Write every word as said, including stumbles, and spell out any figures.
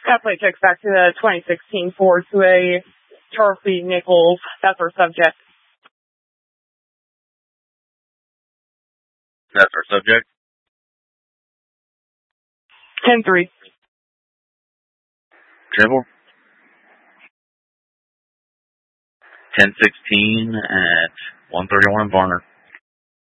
That plate checks back to the twenty sixteen Ford to a Charles B. Nichols. That's our subject. That's our subject? ten three. Triple? ten sixteen at one thirty-one Varner.